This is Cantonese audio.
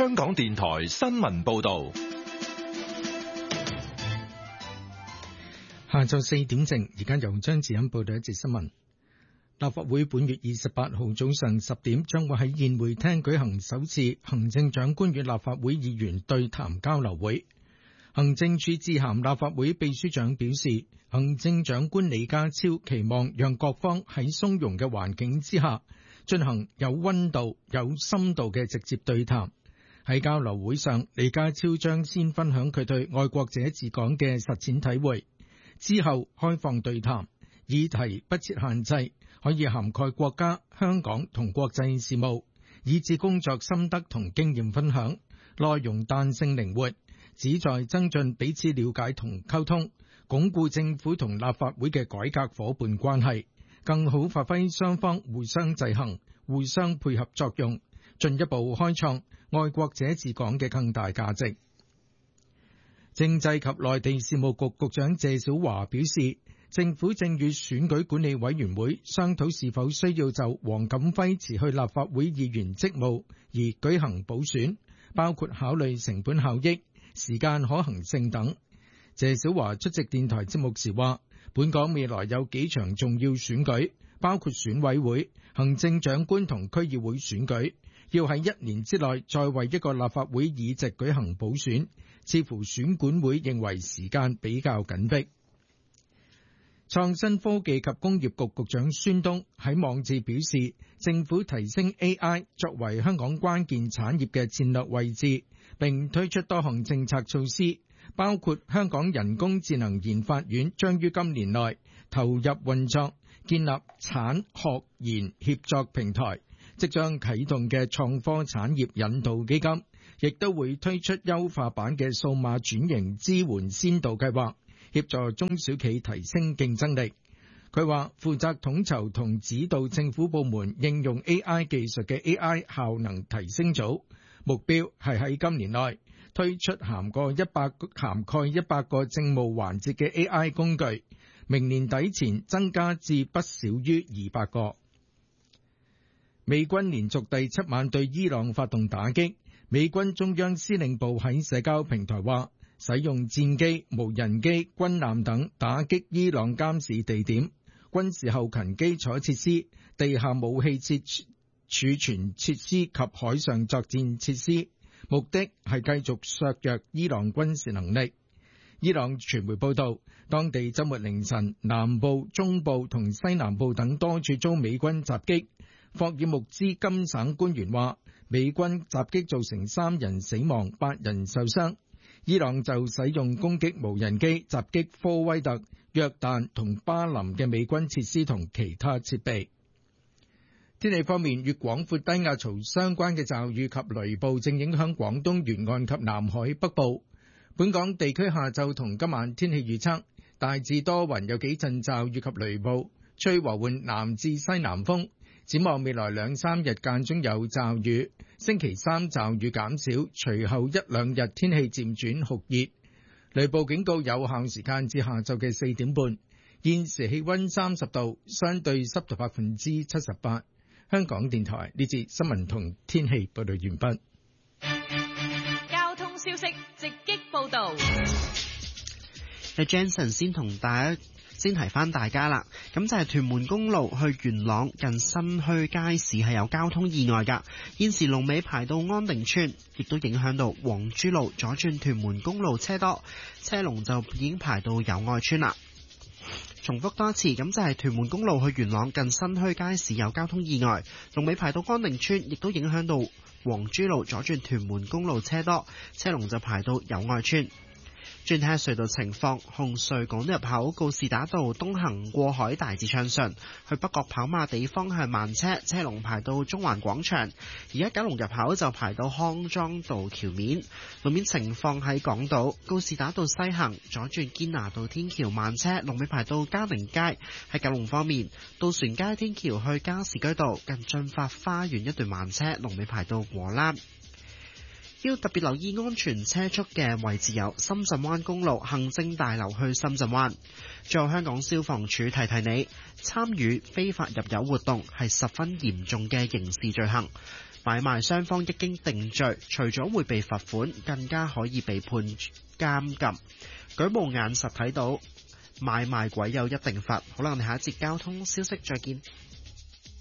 香港電台新聞報道。 下晝4點正，而家由張志恩報道一節新聞。立法會本月28號早上10點將會喺宴會廳舉行首次行政長官與立法會議員對談交流會。行政署致函立法會秘書長表示，行政長官李家超期望讓各方喺鬆容嘅環境之下進行有溫度、有深度嘅直接對談。喺交流會上，李家超將先分享佢對愛國者治港嘅實踐體會，之後開放對談，議題不設限制，可以涵蓋國家、香港同國際事務，以至工作心得同經驗分享，內容彈性靈活，旨在增進彼此了解同溝通，鞏固政府同立法會嘅改革夥伴關係，更好發揮雙方互相制衡、互相配合作用，進一步開創愛國者治港嘅更大價值。政制及內地事務局局長謝小華表示，政府正與選舉管理委員會商討是否需要就黃錦輝辭去立法會議員職務而舉行補選，包括考慮成本效益、時間可行性等。謝小華出席電台節目時話，本港未來有幾場重要選舉，包括選委會、行政長官同區議會選舉，要喺1年之內再為一個立法會議席舉行補選，似乎選管會認為時間比較緊迫。創新科技及工業局局長孫東喺網誌表示，政府提升 AI 作為香港關鍵產業嘅戰略位置，並推出多項政策措施，包括香港人工智能研發院將於今年內投入運作，建立產學研協作平台，即將啟動嘅創科產業引導基金，亦都會推出優化版嘅數碼轉型支援先導計劃，協助中小企提升競爭力。佢話負責統籌同指導政府部門應用 AI 技術嘅 AI 效能提升組，目標係喺今年內推出涵蓋100個政務環節嘅 AI 工具，明年底前增加至不少於200個。美軍連續第7晚對伊朗發動打擊，美軍中央司令部喺社交平台話，使用戰機、無人機、軍艦等打擊伊朗監視地點、軍事後勤基礎設施、地下武器儲存設施及海上作戰設施，目的係繼續削弱伊朗軍事能力。伊朗傳媒報道，當地周末凌晨南部、中部同西南部等多處遭美軍襲擊。霍爾木茲金省官員話，美軍襲擊造成3人死亡、8人受傷。伊朗就使用攻擊無人機襲擊科威特、約旦同巴林嘅美軍設施同其他設備。天氣方面，與廣闊低壓槽相關嘅驟雨及雷暴正影響廣東沿岸及南海北部。本港地區下晝同今晚天氣預測，大致多雲，有幾陣驟雨及雷暴，吹和緩南至西南風。展望未來2-3日間中有驟雨，星期3驟雨減少，隨後1-2日天氣漸轉酷熱。雷暴警告有效時間至下晝嘅4點半。現時氣溫30度，相對濕度78%。香港電台呢節新聞同天氣報道完畢。 交通消息直擊報道。 Jensen 先提翻大家啦，咁就係屯門公路去元朗近新墟街市係有交通意外㗎，現時龍尾排到安定村，亦都影響到黃珠路左轉屯門公路車多，車龍就已經排到友愛村啦。重複多次，咁就係屯門公路去元朗近新墟街市有交通意外，龍尾排到安定村，亦都影響到黃珠路左轉屯門公路車多，車龍就排到友愛村。轉睇下隧道情況，紅隧港島入口告士打道東行過海大致暢順，去北角跑馬地方向慢車，車龍排到中環廣場。而家九龍入口就排到康莊道橋面。路面情況喺港島告士打道西行左轉堅拿道天橋慢車，龍尾排到嘉寧街。喺九龍方面，渡船街天橋去加士居道近駿發花園一段慢車，龍尾排到禾欄。要特別留意安全車速嘅位置有深圳灣公路行政大樓去深圳灣。最後，香港消防處提提你，參與非法入油活動係十分嚴重嘅刑事罪行。 買賣雙方一經定罪，除咗會被罰款，更加可以被判監禁。舉目眼實睇到買賣鬼有一定罰。好啦，我哋下一節交通消息再見。